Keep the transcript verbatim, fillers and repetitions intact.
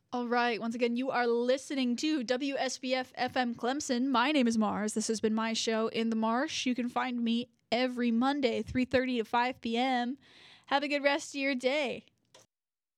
All right. Once again, you are listening to W S B F F M Clemson. My name is Mars. This has been my show in the Marsh. You can find me every Monday, three thirty to five p.m. Have a good rest of your day.